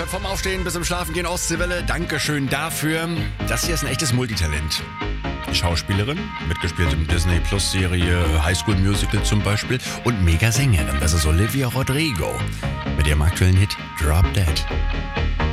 vom Aufstehen bis zum Schlafengehen Ostseewelle. Dankeschön dafür. Das hier ist ein echtes Multitalent. Schauspielerin, mitgespielt in Disney Plus Serie High School Musical zum Beispiel und Mega-Sängerin. Das ist Olivia Rodrigo mit ihrem aktuellen Hit Drop Dead.